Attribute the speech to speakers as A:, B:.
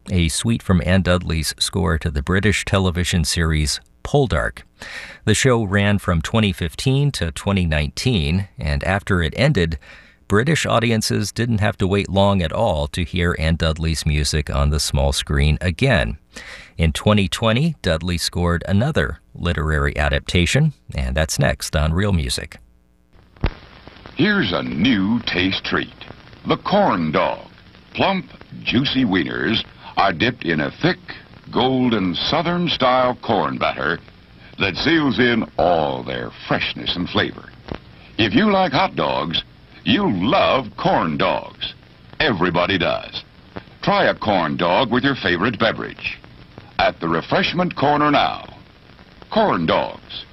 A: a suite from Anne Dudley's score to the British television series Poldark. The show ran from 2015 to 2019, and after it ended, British audiences didn't have to wait long at all to hear Anne Dudley's music on the small screen again. In 2020, Dudley scored another literary adaptation, and that's next on Real Music.
B: Here's a new taste treat. The corn dog. Plump, juicy wieners are dipped in a thick, golden Southern-style corn batter that seals in all their freshness and flavor. If you like hot dogs, you'll love corn dogs. Everybody does. Try a corn dog with your favorite beverage. At the refreshment corner now. Corn dogs.